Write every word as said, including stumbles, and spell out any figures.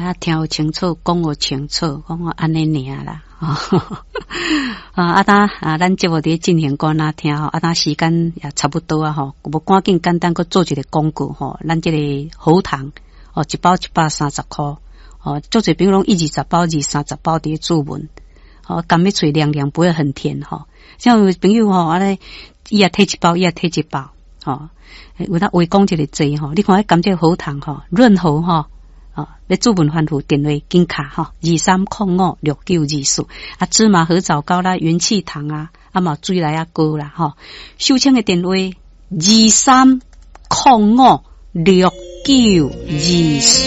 啊，听清楚，讲我清楚，讲我安尼尔啦。啊啊！当啊，咱节目伫进行歌哪听吼，啊当时间也差不多啊吼，无赶紧简单个做一个广告吼，咱这个喉糖哦，一包一百三十块哦，做这边拢一二十包、二三十包伫注文哦，甘要嘴凉凉，不会很甜吼。像有朋友吼，啊咧伊也摕一包，伊也摕一包吼，有当围讲一个字吼，你看甘这喉糖吼，润喉吼。哦，要注文反复电话紧卡哈，二三零五六九二四啊，芝麻合枣膏啦，元气糖啊，啊嘛水来啊膏啦哈，收请的电话二三零五六九二四。